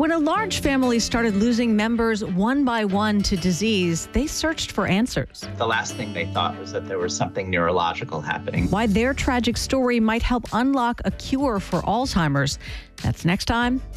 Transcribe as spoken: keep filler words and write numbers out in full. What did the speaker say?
When a large family started losing members one by one to disease, they searched for answers. The last thing they thought was that there was something neurological happening. Why their tragic story might help unlock a cure for Alzheimer's. That's next time